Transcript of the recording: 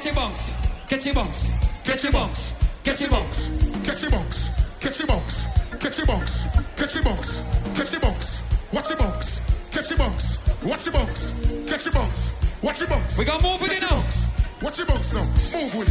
Get your bunks. Get your bunks. Get your bunks. Get your bunks. Get your bunks. Get your bunks. Get your bunks. Get your bunks. Get your bunks. Watch your bunks. Get your bunks. Watch your bunks. Get your bunks. Watch your bunks. We got move with it now. Watch your bunks now. Move with